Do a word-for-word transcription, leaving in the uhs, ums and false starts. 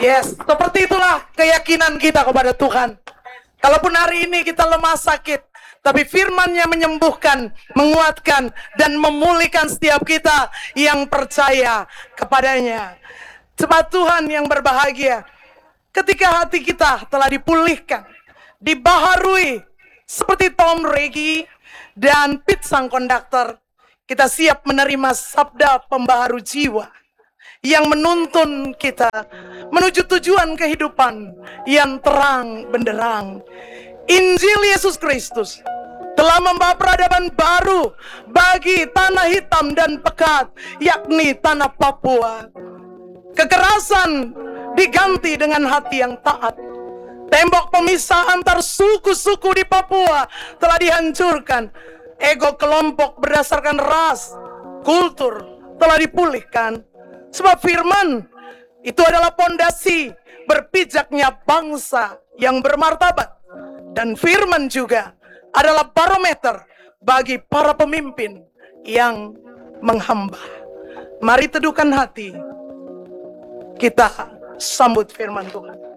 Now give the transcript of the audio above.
Yes, seperti itulah keyakinan kita kepada Tuhan. Kalaupun hari ini kita lemah sakit, tapi firman-Nya menyembuhkan, menguatkan, dan memulihkan setiap kita yang percaya kepadanya. Jemaat Tuhan yang berbahagia, ketika hati kita telah dipulihkan, dibaharui, seperti Tom Regi dan Pete sang konduktor, kita siap menerima sabda pembaharu jiwa yang menuntun kita menuju tujuan kehidupan yang terang benderang. Injil Yesus Kristus telah membawa peradaban baru bagi tanah hitam dan pekat, yakni tanah Papua. Kekerasan diganti dengan hati yang taat. Tembok pemisah antar suku-suku di Papua telah dihancurkan. Ego kelompok berdasarkan ras, kultur telah dipulihkan. Sebab firman itu adalah pondasi berpijaknya bangsa yang bermartabat. Dan firman juga adalah barometer bagi para pemimpin yang menghamba. Mari teduhkan hati, kita sambut firman Tuhan.